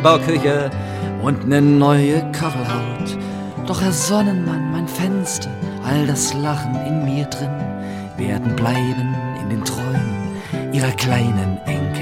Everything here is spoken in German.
Neubauküche und ne neue Kachelhaut. Doch Herr Sonnenmann, mein Fenster, all das Lachen in mir drin, werden bleiben in den Träumen ihrer kleinen Enkel.